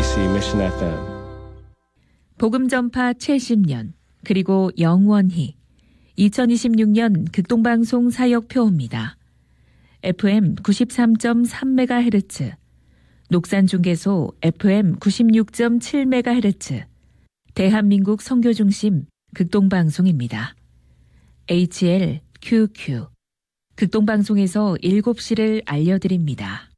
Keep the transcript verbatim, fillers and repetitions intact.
케이비씨 Mission 에프엠. 복음 전파 칠십 년 그리고 영원히 이천이십육 년 극동방송 사역표입니다. 에프엠 구십삼 점 삼 메가헤르츠, 녹산중개소 에프엠 구십육 점 칠 메가헤르츠, 대한민국 선교중심 극동방송입니다. 에이치엘큐큐 극동방송에서 일곱 시를 알려드립니다.